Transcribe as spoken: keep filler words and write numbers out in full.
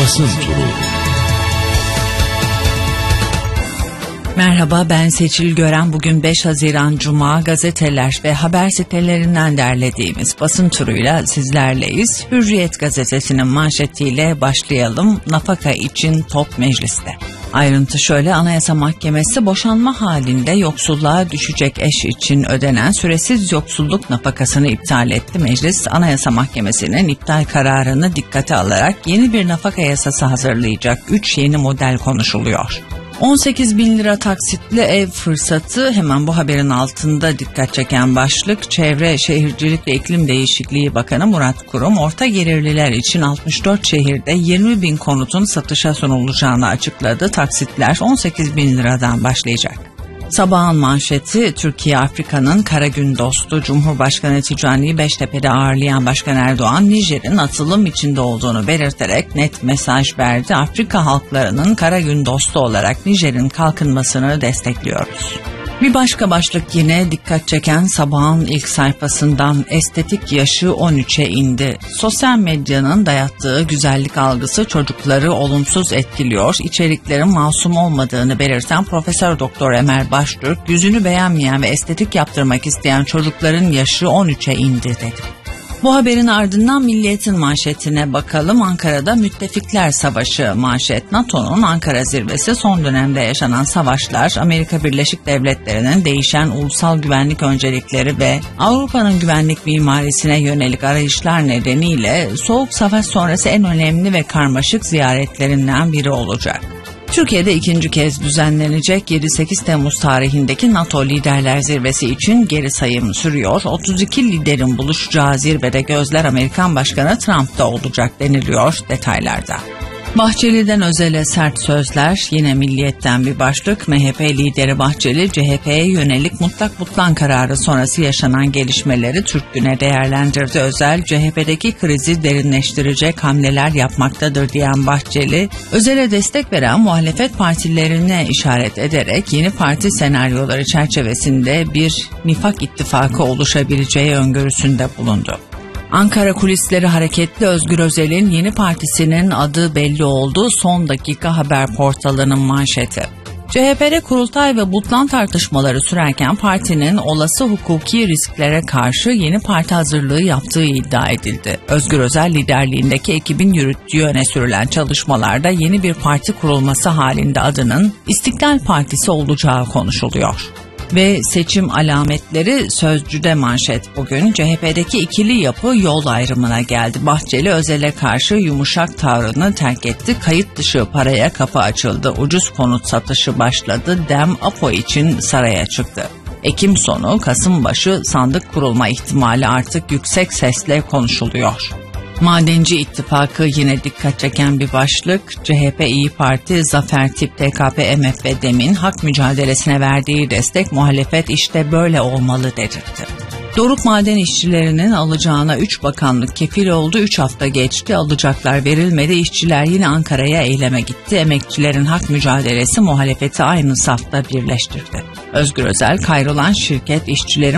Basın Turu. Merhaba, ben Seçil Gören. Bugün beş Haziran Cuma, gazeteler ve haber sitelerinden derlediğimiz basın turuyla sizlerleyiz. Hürriyet gazetesinin manşetiyle başlayalım. Nafaka için top mecliste. Ayrıntı şöyle: Anayasa Mahkemesi boşanma halinde yoksulluğa düşecek eş için ödenen süresiz yoksulluk nafakasını iptal etti. Meclis, Anayasa Mahkemesi'nin iptal kararını dikkate alarak yeni bir nafaka yasası hazırlayacak. üç yeni model konuşuluyor. on sekiz bin lira taksitli ev fırsatı, hemen bu haberin altında dikkat çeken başlık. Çevre, Şehircilik ve İklim Değişikliği Bakanı Murat Kurum, orta gelirliler için altmış dört şehirde yirmi bin konutun satışa sunulacağını açıkladı. Taksitler on sekiz bin liradan başlayacak. Sabahın manşeti, Türkiye Afrika'nın kara gün dostu. Cumhurbaşkanı Ticani'yi Beştepe'de ağırlayan Başkan Erdoğan, Nijer'in atılım içinde olduğunu belirterek net mesaj verdi. Afrika halklarının kara gün dostu olarak Nijer'in kalkınmasını destekliyoruz. Bir başka başlık yine dikkat çeken Sabah'ın ilk sayfasından: estetik yaşı on üçe indi. Sosyal medyanın dayattığı güzellik algısı çocukları olumsuz etkiliyor. İçeriklerin masum olmadığını belirten Profesör Doktor Emel Baştürk, yüzünü beğenmeyen ve estetik yaptırmak isteyen çocukların yaşı on üçe indi dedi. Bu haberin ardından Milliyet'in manşetine bakalım. Ankara'da müttefikler savaşı manşet. NATO'nun Ankara zirvesi, son dönemde yaşanan savaşlar, Amerika Birleşik Devletleri'nin değişen ulusal güvenlik öncelikleri ve Avrupa'nın güvenlik mimarisine yönelik arayışlar nedeniyle Soğuk Savaş sonrası en önemli ve karmaşık ziyaretlerinden biri olacak. Türkiye'de ikinci kez düzenlenecek yedi sekiz Temmuz tarihindeki NATO Liderler Zirvesi için geri sayım sürüyor. otuz iki liderin buluşacağı zirvede gözler Amerikan Başkanı Trump'ta olacak deniliyor detaylarda. Bahçeli'den Özel'e sert sözler, yine Milliyet'ten bir başlık. M H P lideri Bahçeli, C H P'ye yönelik mutlak butlan kararı sonrası yaşanan gelişmeleri Türk Gün'e değerlendirdi. Özel, C H P'deki krizi derinleştirecek hamleler yapmaktadır diyen Bahçeli, Özel'e destek veren muhalefet partilerine işaret ederek yeni parti senaryoları çerçevesinde bir nifak ittifakı oluşabileceği öngörüsünde bulundu. Ankara kulisleri hareketli. Özgür Özel'in yeni partisinin adı belli oldu. Son dakika haber portalının manşeti. C H P'de kurultay ve butlan tartışmaları sürerken partinin olası hukuki risklere karşı yeni parti hazırlığı yaptığı iddia edildi. Özgür Özel liderliğindeki ekibin yürüttüğü öne sürülen çalışmalarda yeni bir parti kurulması halinde adının İstiklal Partisi olacağı konuşuluyor. Ve seçim alametleri Sözcü'de manşet bugün. C H P'deki ikili yapı yol ayrımına geldi. Bahçeli Özel'e karşı yumuşak tavrını terk etti. Kayıt dışı paraya kapı açıldı. Ucuz konut satışı başladı. Dem Apo için saraya çıktı. Ekim sonu, Kasım başı sandık kurulma ihtimali artık yüksek sesle konuşuluyor. Madenci İttifakı yine dikkat çeken bir başlık. C H P, İYİ Parti, Zafer Tip, T K P, M F ve DEM'in hak mücadelesine verdiği destek, muhalefet işte böyle olmalı dedirtti. Doruk maden işçilerinin alacağına üç bakanlık kefil oldu. üç hafta geçti, alacaklar verilmedi. İşçiler yine Ankara'ya eyleme gitti. Emekçilerin hak mücadelesi muhalefeti aynı safta birleştirdi. Özgür Özel, kayrılan şirket işçilerin